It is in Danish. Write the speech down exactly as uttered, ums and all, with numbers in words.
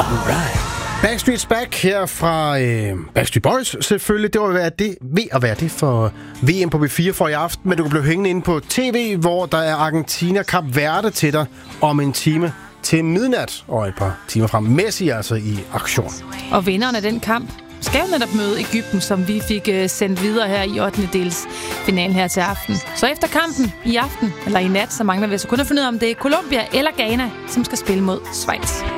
Alright. Backstreet's Back her fra øh, Backstreet Boys selvfølgelig. Det var ved at, det, ved at være det for V M på B fire for i aften. Men du kan blive hængende inde på T V, hvor der er Argentina Kap Verde til dig om en time til midnat. Og et par timer frem. Messi altså i aktion. Og vinderen af den kamp skal jo netop møde Egypten, som vi fik uh, sendt videre her i ottende dels finalen her til aften. Så efter kampen i aften, eller i nat, så mangler vi så kun at finde ud af, om det er Colombia eller Ghana, som skal spille mod Schweiz.